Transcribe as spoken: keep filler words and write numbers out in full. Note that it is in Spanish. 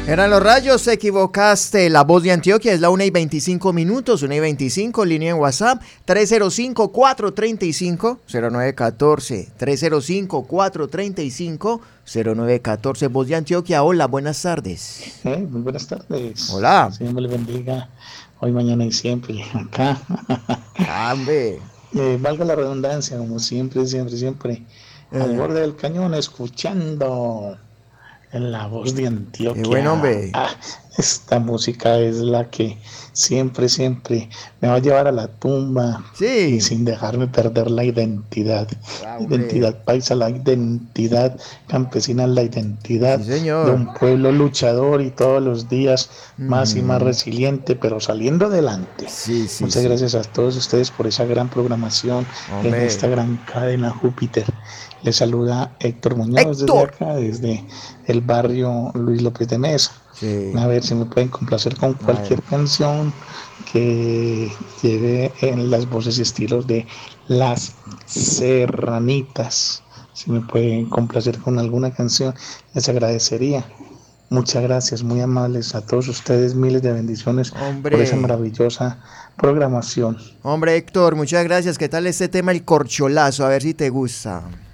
Eran los rayos, te equivocaste. La voz de Antioquia es la una y veinticinco minutos, una y veinticinco, línea en WhatsApp, tres cero cinco, cuatro tres cinco, cero nueve uno cuatro, tres cero cinco, cuatro tres cinco, cero nueve uno cuatro. Voz de Antioquia, hola, buenas tardes. Eh, muy buenas tardes. Hola. Señor me le bendiga hoy, mañana y siempre. Acá. Hambre. Eh, valga la redundancia, como siempre, siempre, siempre. Eh. Al borde del cañón, escuchando en la voz de Antioquia. Qué buen hombre. Ah, esta música es la que siempre, siempre me va a llevar a la tumba. Sí. Y sin dejarme perder la identidad. Ah, la identidad paisa, la identidad campesina, la identidad sí, señor. de un pueblo luchador y todos los días más mm. y más resiliente, pero saliendo adelante. Sí, sí, Muchas sí. gracias a todos ustedes por esa gran programación. Hombre. En esta gran cadena Júpiter. Les saluda Héctor Muñoz Héctor. desde acá, desde el barrio Luis López de Mesa. Sí. A ver si me pueden complacer con cualquier canción que lleve en las voces y estilos de Las Serranitas. Si me pueden complacer con alguna canción, les agradecería. Muchas gracias, muy amables a todos ustedes, miles de bendiciones. Hombre. Por esa maravillosa programación. Hombre, Héctor, muchas gracias. ¿Qué tal este tema, el corcholazo? A ver si te gusta.